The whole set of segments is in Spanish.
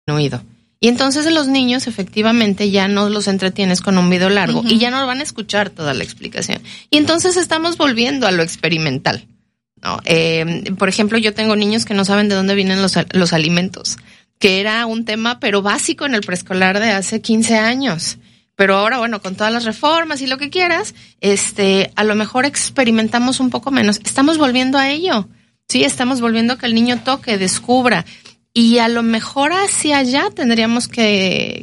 disminuido. Y entonces los niños efectivamente ya no los entretienes con un video largo y ya no van a escuchar toda la explicación. Y entonces estamos volviendo a lo experimental, ¿no? Por ejemplo, yo tengo niños que no saben de dónde vienen los alimentos, que era un tema pero básico en el preescolar de hace 15 años. Pero ahora, bueno, con todas las reformas y lo que quieras, a lo mejor experimentamos un poco menos. Estamos volviendo a ello. Sí, estamos volviendo a que el niño toque, descubra. Y a lo mejor hacia allá tendríamos que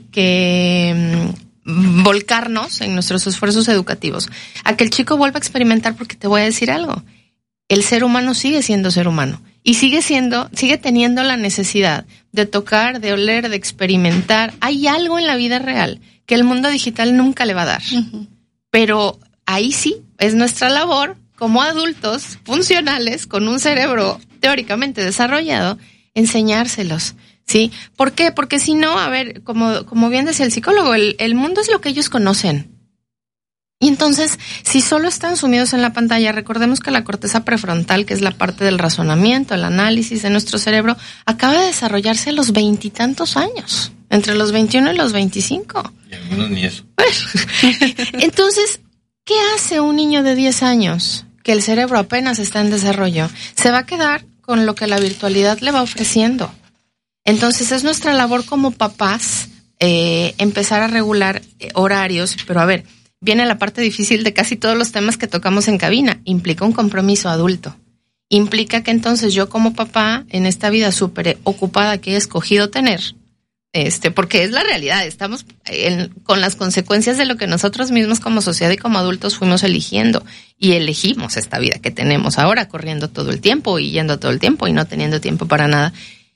volcarnos en nuestros esfuerzos educativos, a que el chico vuelva a experimentar, porque te voy a decir algo. El ser humano sigue siendo ser humano y sigue teniendo la necesidad de tocar, de oler, de experimentar. Hay algo en la vida real que el mundo digital nunca le va a dar. Pero ahí sí es nuestra labor como adultos funcionales con un cerebro teóricamente desarrollado, enseñárselos, ¿sí? ¿Por qué? Porque si no, a ver, como bien decía el psicólogo, el mundo es lo que ellos conocen. Y entonces, si solo están sumidos en la pantalla, recordemos que la corteza prefrontal, que es la parte del razonamiento, el análisis de nuestro cerebro, acaba de desarrollarse a los 20 y tantos años, entre los 21 y los 25. Y algunos ni eso. Entonces, ¿qué hace un niño de 10 años que el cerebro apenas está en desarrollo? Se va a quedar con lo que la virtualidad le va ofreciendo. Entonces es nuestra labor como papás empezar a regular horarios, pero a ver, viene la parte difícil de casi todos los temas que tocamos en cabina. Implica un compromiso adulto. Implica que entonces yo como papá, en esta vida súper ocupada que he escogido tener, porque es la realidad, estamos con las consecuencias de lo que nosotros mismos como sociedad y como adultos fuimos eligiendo, y elegimos esta vida que tenemos ahora, corriendo todo el tiempo y yendo todo el tiempo y no teniendo tiempo para nada.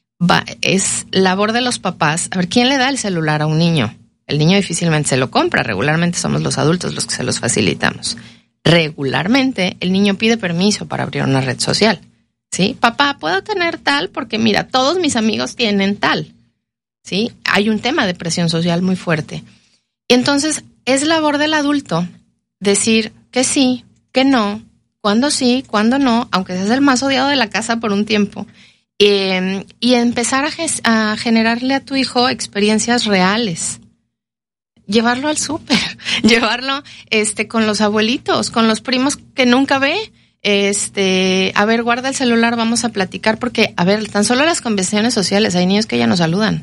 Es labor de los papás. A ver, ¿quién le da el celular a un niño? El niño difícilmente se lo compra, regularmente somos los adultos los que se los facilitamos. Regularmente el niño pide permiso para abrir una red social, ¿sí? Papá, ¿puedo tener tal? Porque mira, todos mis amigos tienen tal. ¿Sí? Hay un tema de presión social muy fuerte. Y entonces es labor del adulto decir que sí, que no, cuándo sí, cuándo no, aunque seas el más odiado de la casa por un tiempo, y empezar a generarle a tu hijo experiencias reales. Llevarlo al súper, llevarlo con los abuelitos, con los primos que nunca ve. A ver, guarda el celular, vamos a platicar, porque, a ver, tan solo las convenciones sociales, hay niños que ya no saludan.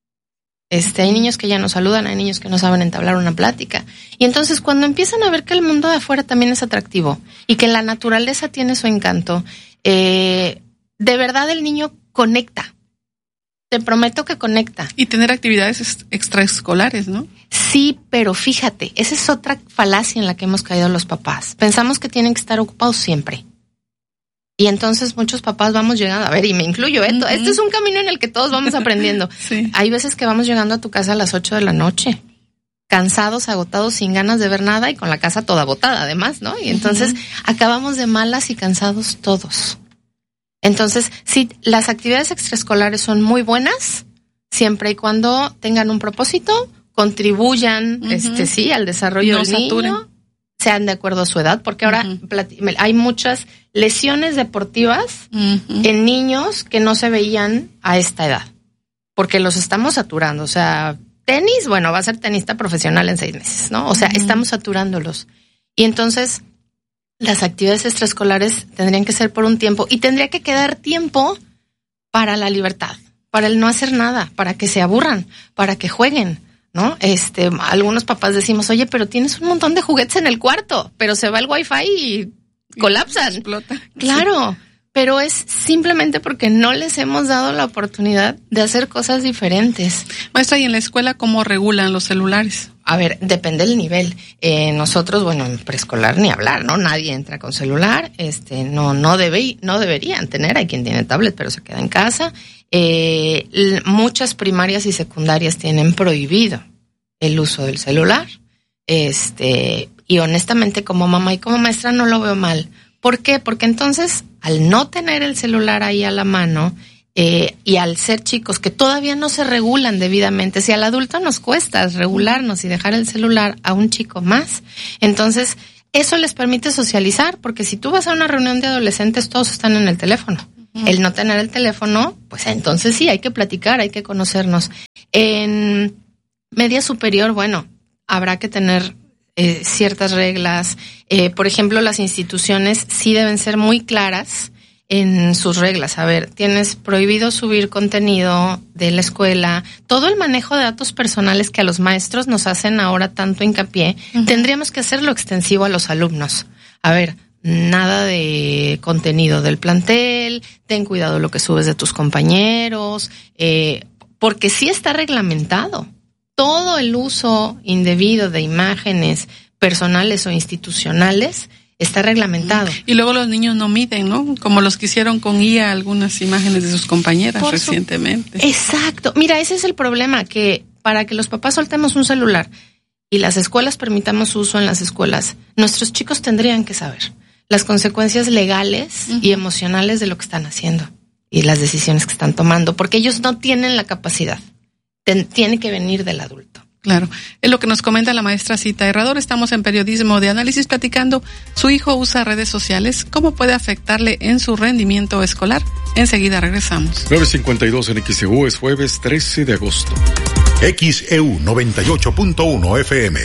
Hay niños que ya no saludan, hay niños que no saben entablar una plática. Y entonces cuando empiezan a ver que el mundo de afuera también es atractivo y que la naturaleza tiene su encanto, de verdad el niño conecta. Te prometo que conecta. Y tener actividades extraescolares, ¿no? Sí, pero fíjate, esa es otra falacia en la que hemos caído los papás. Pensamos que tienen que estar ocupados siempre. Y entonces muchos papás vamos llegando, a ver, y me incluyo, esto es un camino en el que todos vamos aprendiendo. Sí. Hay veces que vamos llegando a tu casa a las 8 de la noche, cansados, agotados, sin ganas de ver nada y con la casa toda botada además, ¿no? Y entonces acabamos de malas y cansados todos. Entonces, sí, las actividades extraescolares son muy buenas, siempre y cuando tengan un propósito, contribuyan, al desarrollo del niño, sean de acuerdo a su edad, porque ahora hay muchas lesiones deportivas en niños que no se veían a esta edad, porque los estamos saturando. O sea, tenis, bueno, va a ser tenista profesional en 6 meses, ¿no? O sea, estamos saturándolos. Y entonces, las actividades extraescolares tendrían que ser por un tiempo, y tendría que quedar tiempo para la libertad, para el no hacer nada, para que se aburran, para que jueguen, ¿no? Algunos papás decimos, oye, pero tienes un montón de juguetes en el cuarto, pero se va el wifi y colapsan. Explota. Claro, sí. Pero es simplemente porque no les hemos dado la oportunidad de hacer cosas diferentes. Maestra, ¿y en la escuela cómo regulan los celulares? A ver, depende del nivel. Nosotros, bueno, en preescolar ni hablar, ¿no? Nadie entra con celular, no deberían tener, hay quien tiene tablet, pero se queda en casa. Muchas primarias y secundarias tienen prohibido el uso del celular. Y honestamente, como mamá y como maestra, no lo veo mal. ¿Por qué? Porque entonces, al no tener el celular ahí a la mano, y al ser chicos que todavía no se regulan debidamente, si al adulto nos cuesta regularnos y dejar el celular a un chico más, entonces eso les permite socializar, porque si tú vas a una reunión de adolescentes, todos están en el teléfono. El no tener el teléfono, pues entonces sí, hay que platicar, hay que conocernos. En media superior, bueno, habrá que tener ciertas reglas. Por ejemplo, las instituciones sí deben ser muy claras en sus reglas. A ver, tienes prohibido subir contenido de la escuela. Todo el manejo de datos personales que a los maestros nos hacen ahora tanto hincapié, tendríamos que hacerlo extensivo a los alumnos. A ver, nada de contenido del plantel, ten cuidado lo que subes de tus compañeros, porque sí está reglamentado. Todo el uso indebido de imágenes personales o institucionales está reglamentado. Y luego los niños no miden, ¿no? Como los que hicieron con IA algunas imágenes de sus compañeras recientemente. Exacto. Mira, ese es el problema, que para que los papás soltemos un celular y las escuelas permitamos su uso en las escuelas, nuestros chicos tendrían que saber las consecuencias legales y emocionales de lo que están haciendo y las decisiones que están tomando, porque ellos no tienen la capacidad. Tiene que venir del adulto. Claro, es lo que nos comenta la maestra Cita Herrador. Estamos en Periodismo de Análisis platicando. Su hijo usa redes sociales. ¿Cómo puede afectarle en su rendimiento escolar? Enseguida regresamos. 9:52 en XEU, es jueves 13 de agosto. XEU 98.1 FM.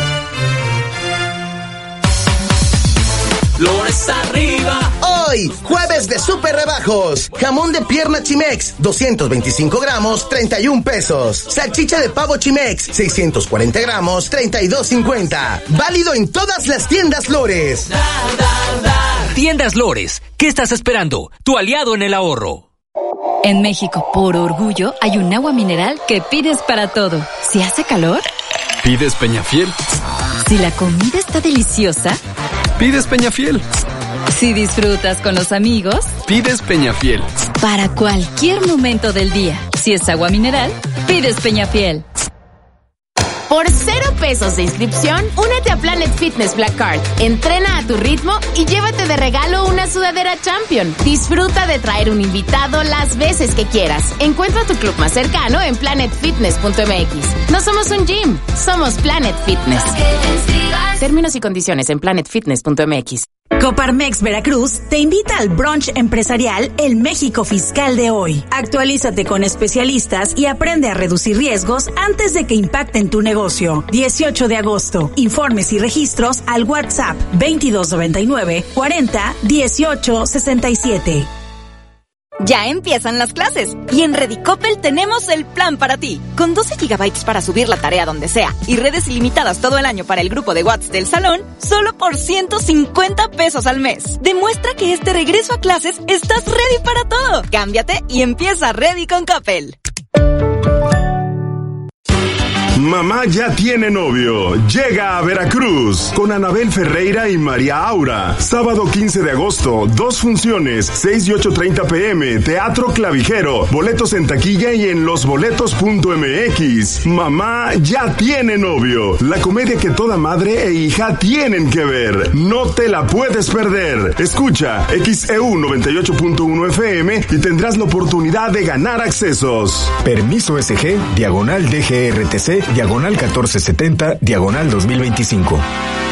Flores arriba. Hoy, jueves de super rebajos. Jamón de pierna Chimex, 225 gramos, 31 pesos. Salchicha de pavo Chimex, 640 gramos, 32.50. Válido en todas las tiendas Lores. Tiendas Lores, ¿qué estás esperando? Tu aliado en el ahorro. En México, por orgullo, hay un agua mineral que pides para todo. Si hace calor, pides Peñafiel. Si la comida está deliciosa, pides Peñafiel. Si disfrutas con los amigos, pides Peñafiel. Para cualquier momento del día, si es agua mineral, pides Peñafiel. Por 0 pesos de inscripción, únete a Planet Fitness Black Card. Entrena a tu ritmo y llévate de regalo una sudadera Champion. Disfruta de traer un invitado las veces que quieras. Encuentra tu club más cercano en planetfitness.mx. No somos un gym, somos Planet Fitness. Términos y condiciones en planetfitness.mx. Coparmex Veracruz te invita al brunch empresarial El México Fiscal de hoy. Actualízate con especialistas y aprende a reducir riesgos antes de que impacten tu negocio. 18 de agosto. Informes y registros al WhatsApp 2299 40 18 67. Ya empiezan las clases y en Redicopel tenemos el plan para ti. Con 12 gigabytes para subir la tarea donde sea y redes ilimitadas todo el año para el grupo de WhatsApp del salón, solo por 150 pesos al mes. Demuestra que este regreso a clases estás ready para todo. Cámbiate y empieza ready con Coppel. Mamá ya tiene novio. Llega a Veracruz con Anabel Ferreira y María Aura. Sábado 15 de agosto, 2 funciones, 6 y 8:30 p.m. Teatro Clavijero. Boletos en taquilla y en losboletos.mx. Mamá ya tiene novio. La comedia que toda madre e hija tienen que ver. No te la puedes perder. Escucha XEU 98.1 FM y tendrás la oportunidad de ganar accesos. Permiso SG, diagonal DGRTC, diagonal 1470, diagonal 2025.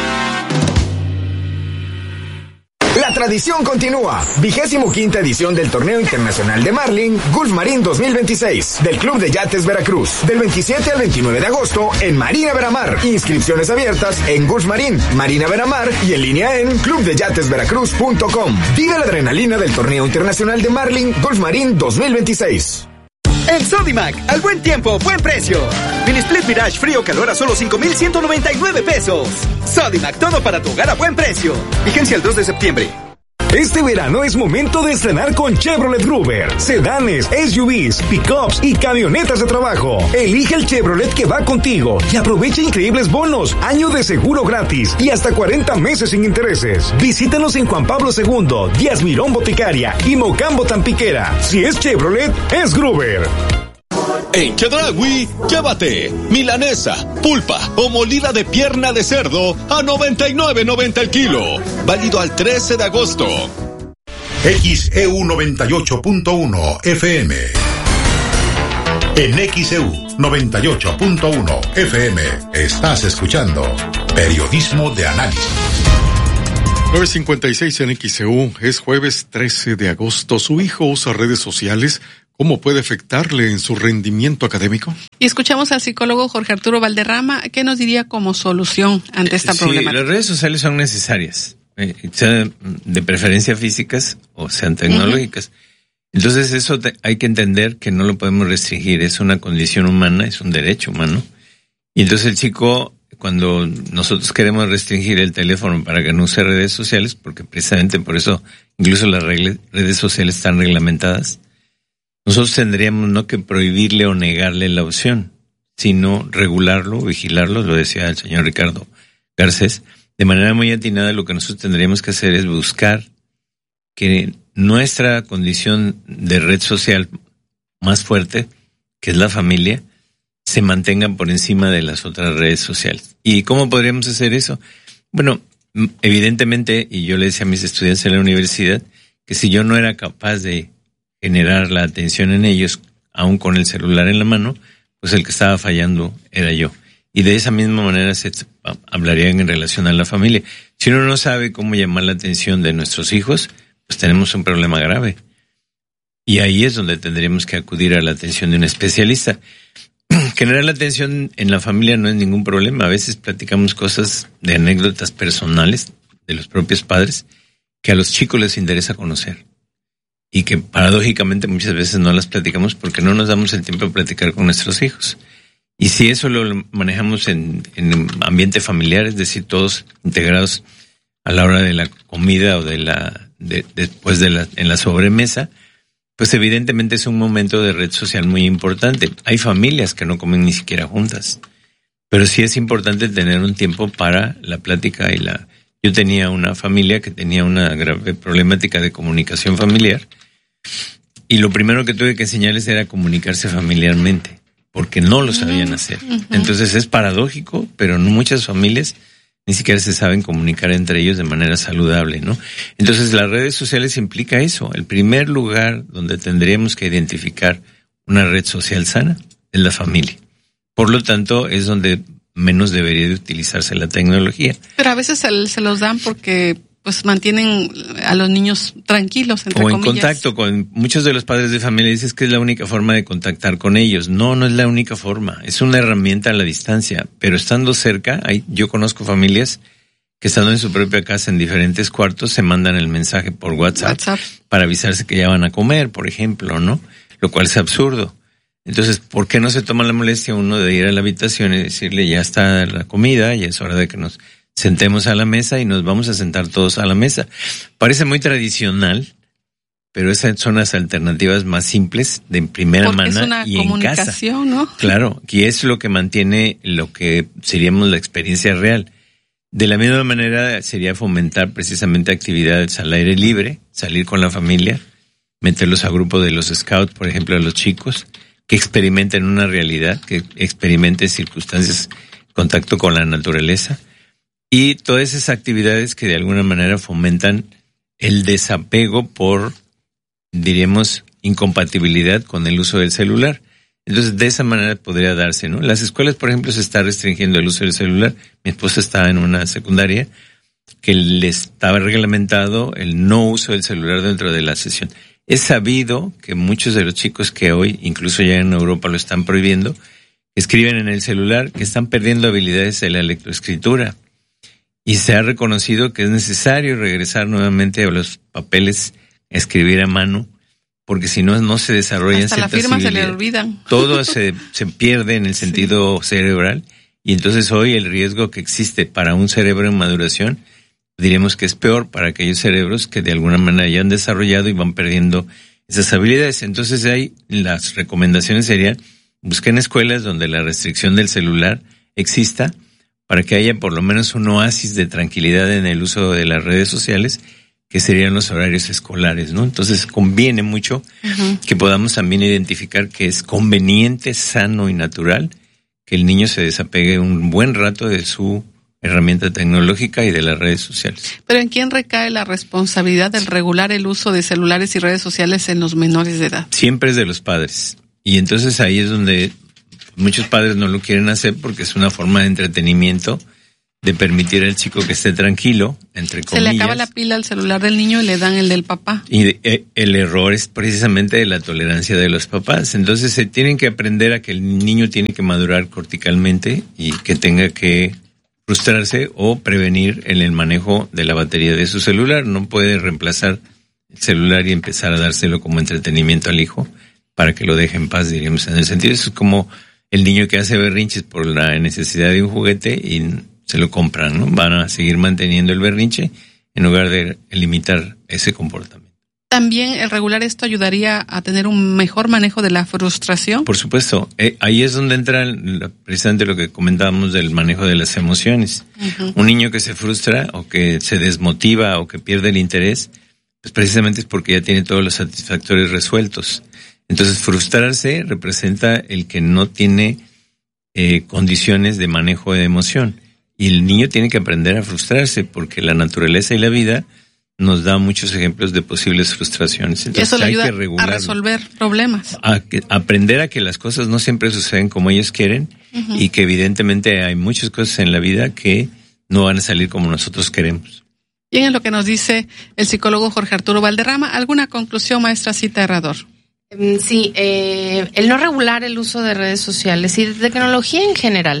La tradición continúa. 25ª edición del Torneo Internacional de Marlin, Gulf Marine 2026, del Club de Yates Veracruz, del 27 al 29 de agosto en Marina Veramar. Inscripciones abiertas en Gulf Marine, Marina Veramar y en línea en clubdeyatesveracruz.com. Vive la adrenalina del Torneo Internacional de Marlin, Gulf Marine 2026. En Sodimac, al buen tiempo, buen precio. Mini Split Mirage frío calor a solo 5,199 pesos. Sodimac, todo para tu hogar a buen precio. Vigencia el 2 de septiembre. Este verano es momento de estrenar con Chevrolet Gruber. Sedanes, SUVs, pickups y camionetas de trabajo. Elige el Chevrolet que va contigo y aprovecha increíbles bonos, año de seguro gratis y hasta 40 meses sin intereses. Visítanos en Juan Pablo II, Díaz Mirón Boticaria y Mocambo Tampiquera. Si es Chevrolet, es Gruber. En Chedraui, llévate milanesa, pulpa o molida de pierna de cerdo a $99.90 el kilo. Válido al 13 de agosto. XEU 98.1 FM. En XEU 98.1 FM estás escuchando Periodismo de Análisis. 9:56 en XEU. Es jueves 13 de agosto. ¿Su hijo usa redes sociales? ¿Cómo puede afectarle en su rendimiento académico? Y escuchamos al psicólogo Jorge Arturo Valderrama. ¿Qué nos diría como solución ante esta problemática? Las redes sociales son necesarias, sean de preferencia físicas o sean tecnológicas. Entonces eso hay que entender que no lo podemos restringir. Es una condición humana, es un derecho humano. Y entonces el chico, cuando nosotros queremos restringir el teléfono para que no use redes sociales, porque precisamente por eso incluso las redes sociales están reglamentadas, nosotros tendríamos no que prohibirle o negarle la opción, sino regularlo, vigilarlo, lo decía el señor Ricardo Garcés, de manera muy atinada. Lo que nosotros tendríamos que hacer es buscar que nuestra condición de red social más fuerte, que es la familia, se mantengan por encima de las otras redes sociales. ¿Y cómo podríamos hacer eso? Bueno, evidentemente, y yo le decía a mis estudiantes en la universidad, que si yo no era capaz de generar la atención en ellos, aún con el celular en la mano, pues el que estaba fallando era yo. Y de esa misma manera se hablarían en relación a la familia. Si uno no sabe cómo llamar la atención de nuestros hijos, pues tenemos un problema grave. Y ahí es donde tendríamos que acudir a la atención de un especialista. Generar la atención en la familia no es ningún problema. A veces platicamos cosas de anécdotas personales de los propios padres que a los chicos les interesa conocer y que paradójicamente muchas veces no las platicamos porque no nos damos el tiempo de platicar con nuestros hijos. Y si eso lo manejamos en ambiente familiar, es decir, todos integrados a la hora de la comida o después en la sobremesa, pues evidentemente es un momento de red social muy importante. Hay familias que no comen ni siquiera juntas, pero sí es importante tener un tiempo para la plática Yo tenía una familia que tenía una grave problemática de comunicación familiar y lo primero que tuve que enseñarles era comunicarse familiarmente, porque no lo sabían hacer. Entonces es paradójico, pero no muchas familias ni siquiera se saben comunicar entre ellos de manera saludable, ¿no? Entonces las redes sociales implica eso. El primer lugar donde tendríamos que identificar una red social sana es la familia. Por lo tanto, es donde menos debería de utilizarse la tecnología. Pero a veces se los dan porque pues mantienen a los niños tranquilos, entre comillas. O en comillas. contacto con muchos de los padres de familia. Dices que es la única forma de contactar con ellos. No es la única forma. Es una herramienta a la distancia. Pero estando cerca, yo conozco familias que estando en su propia casa en diferentes cuartos se mandan el mensaje por WhatsApp para avisarse que ya van a comer, por ejemplo, ¿no? Lo cual es absurdo. Entonces, ¿por qué no se toma la molestia uno de ir a la habitación y decirle ya está la comida, ya es hora de que nos sentemos a la mesa y nos vamos a sentar todos a la mesa? Parece muy tradicional, pero esas son las alternativas más simples de primera mano y en casa. ¿No? Claro, y es lo que mantiene lo que seríamos la experiencia real. De la misma manera sería fomentar precisamente actividades al aire libre, salir con la familia, meterlos a grupo de los scouts, por ejemplo, a los chicos, que experimenten una realidad, que experimenten circunstancias, contacto con la naturaleza, y todas esas actividades que de alguna manera fomentan el desapego por, diríamos, incompatibilidad con el uso del celular. Entonces, de esa manera podría darse, ¿no? Las escuelas, por ejemplo, se está restringiendo el uso del celular. Mi esposa está en una secundaria que le estaba reglamentado el no uso del celular dentro de la sesión. Es sabido que muchos de los chicos que hoy, incluso ya en Europa lo están prohibiendo, escriben en el celular, que están perdiendo habilidades de la lectoescritura. Y se ha reconocido que es necesario regresar nuevamente a los papeles, a escribir a mano, porque si no, no se desarrollan hasta ciertas la firma habilidades. se le olvidan. Todo se pierde en el sentido cerebral, y entonces hoy el riesgo que existe para un cerebro en maduración, diríamos que es peor para aquellos cerebros que de alguna manera ya han desarrollado y van perdiendo esas habilidades. Entonces ahí las recomendaciones serían, busquen escuelas donde la restricción del celular exista, para que haya por lo menos un oasis de tranquilidad en el uso de las redes sociales, que serían los horarios escolares, ¿no? Entonces conviene mucho que podamos también identificar que es conveniente, sano y natural que el niño se desapegue un buen rato de su herramienta tecnológica y de las redes sociales. Pero ¿en quién recae la responsabilidad del regular el uso de celulares y redes sociales en los menores de edad? Siempre es de los padres. Y entonces ahí es donde muchos padres no lo quieren hacer porque es una forma de entretenimiento de permitir al chico que esté tranquilo, entre comillas. Se le acaba la pila al celular del niño, entre comillas. Se le acaba la pila al celular del niño y le dan el del papá. Y el error es precisamente de la tolerancia de los papás. Entonces se tienen que aprender a que el niño tiene que madurar corticalmente y que tenga que frustrarse o prevenir en el manejo de la batería de su celular. No puede reemplazar el celular y empezar a dárselo como entretenimiento al hijo para que lo deje en paz, diríamos. En el sentido, eso es como el niño que hace berrinches por la necesidad de un juguete y se lo compran, ¿no? Van a seguir manteniendo el berrinche en lugar de limitar ese comportamiento. ¿También el regular esto ayudaría a tener un mejor manejo de la frustración? Por supuesto. Ahí es donde entra precisamente lo que comentábamos del manejo de las emociones. Uh-huh. Un niño que se frustra o que se desmotiva o que pierde el interés, pues precisamente es porque ya tiene todos los satisfactores resueltos. Entonces, frustrarse representa el que no tiene condiciones de manejo de emoción. Y el niño tiene que aprender a frustrarse porque la naturaleza y la vida nos da muchos ejemplos de posibles frustraciones. Entonces, eso le ayuda a resolver problemas. Aprender a que las cosas no siempre suceden como ellos quieren, uh-huh, y que evidentemente hay muchas cosas en la vida que no van a salir como nosotros queremos. Bien, en lo que nos dice el psicólogo Jorge Arturo Valderrama, ¿alguna conclusión, maestra Cita Herrador? Sí, el no regular el uso de redes sociales y de tecnología en general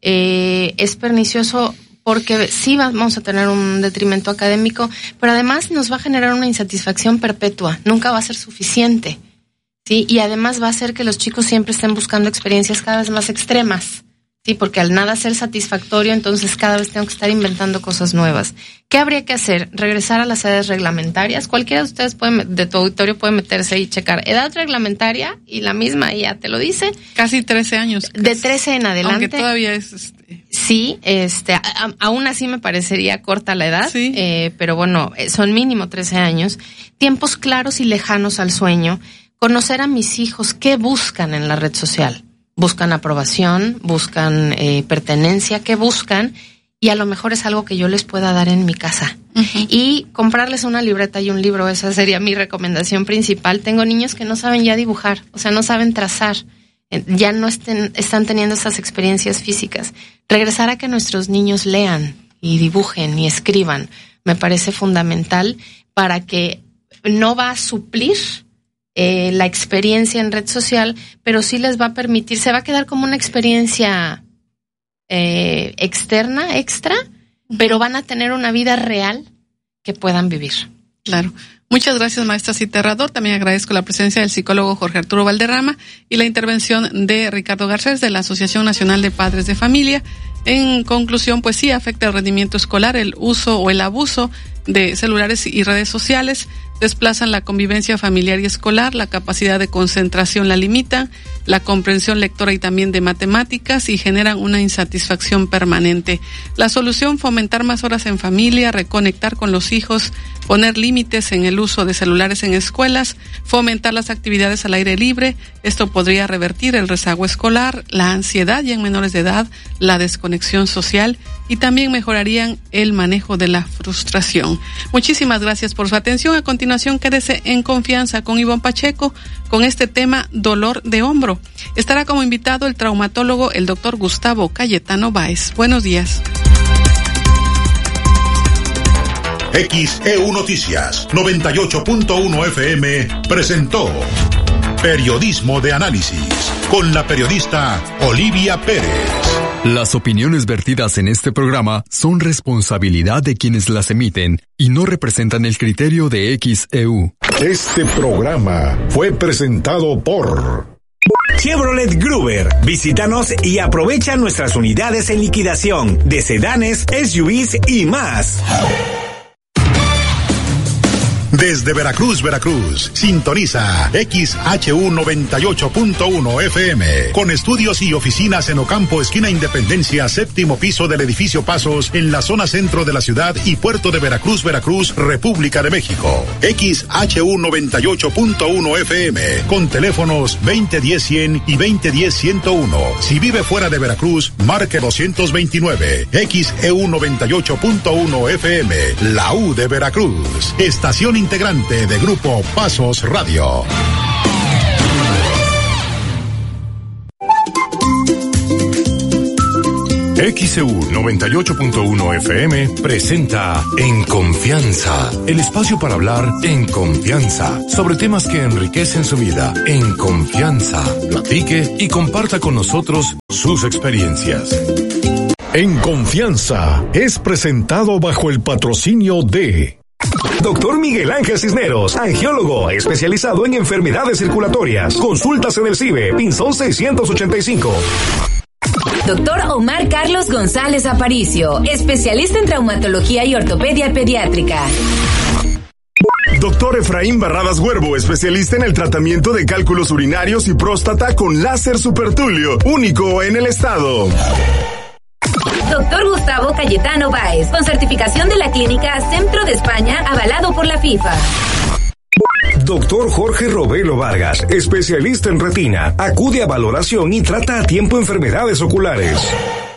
es pernicioso porque sí vamos a tener un detrimento académico, pero además nos va a generar una insatisfacción perpetua, nunca va a ser suficiente, ¿sí? Y además va a hacer que los chicos siempre estén buscando experiencias cada vez más extremas, ¿sí? Porque al nada ser satisfactorio, entonces cada vez tengo que estar inventando cosas nuevas. ¿Qué habría que hacer? Regresar a las edades reglamentarias. Cualquiera de ustedes de tu auditorio puede meterse y checar edad reglamentaria y la misma ya te lo dice. Casi 13 años. De 13 en adelante. Aunque todavía es... Sí, aún así me parecería corta la edad, sí. Pero bueno, son mínimo 13 años. Tiempos claros y lejanos al sueño. Conocer a mis hijos, ¿qué buscan en la red social? Buscan aprobación, buscan pertenencia, ¿qué buscan? Y a lo mejor es algo que yo les pueda dar en mi casa. Uh-huh. Y comprarles una libreta y un libro, esa sería mi recomendación principal. Tengo niños que no saben ya dibujar, o sea, no saben trazar, ya no están teniendo esas experiencias físicas. Regresar a que nuestros niños lean y dibujen y escriban, me parece fundamental para que no va a suplir la experiencia en red social, pero sí les va a permitir, se va a quedar como una experiencia externa, extra, pero van a tener una vida real que puedan vivir. Claro. Muchas gracias, maestra Cita Herrador. También agradezco la presencia del psicólogo Jorge Arturo Valderrama y la intervención de Ricardo Garcés de la Asociación Nacional de Padres de Familia. En conclusión, pues sí afecta el rendimiento escolar, el uso o el abuso de celulares y redes sociales, desplazan la convivencia familiar y escolar, la capacidad de concentración la limitan, la comprensión lectora y también de matemáticas y generan una insatisfacción permanente. La solución, fomentar más horas en familia, reconectar con los hijos, poner límites en el uso de celulares en escuelas, fomentar las actividades al aire libre. Esto podría revertir el rezago escolar, la ansiedad ya en menores de edad, la desconexión social y también mejorarían el manejo de la frustración. Muchísimas gracias por su atención. A continuación, quédese en confianza con Ivonne Pacheco con este tema dolor de hombro. Estará como invitado el traumatólogo, el doctor Gustavo Cayetano Báez. Buenos días. XEU Noticias 98.1 FM presentó Periodismo de Análisis con la periodista Olivia Pérez. Las opiniones vertidas en este programa son responsabilidad de quienes las emiten y no representan el criterio de XEU. Este programa fue presentado por Chevrolet Gruber. Visítanos y aprovecha nuestras unidades en liquidación de sedanes, SUVs y más. Desde Veracruz, sintoniza XHU 98.1 FM, con estudios y oficinas en Ocampo, esquina Independencia, séptimo piso del edificio Pasos, en la zona centro de la ciudad y puerto de Veracruz, República de México. XHU 98.1 FM, con teléfonos 2010-100 y 2010-101. Si vive fuera de Veracruz, marque 229. XEU 98.1 FM, la U de Veracruz. Estación integrante de Grupo Pasos Radio. XEU 98.1 FM presenta En Confianza, el espacio para hablar en confianza sobre temas que enriquecen su vida. En confianza, platique y comparta con nosotros sus experiencias. En Confianza es presentado bajo el patrocinio de Doctor Miguel Ángel Cisneros, angiólogo especializado en enfermedades circulatorias. Consultas en el CIBE, Pinzón 685. Doctor Omar Carlos González Aparicio, especialista en traumatología y ortopedia pediátrica. Doctor Efraín Barradas Huervo, especialista en el tratamiento de cálculos urinarios y próstata con láser supertulio, único en el estado. Doctor Gustavo Cayetano Báez, con certificación de la clínica Centro de España, avalado por la FIFA. Doctor Jorge Robelo Vargas, especialista en retina, acude a valoración y trata a tiempo enfermedades oculares.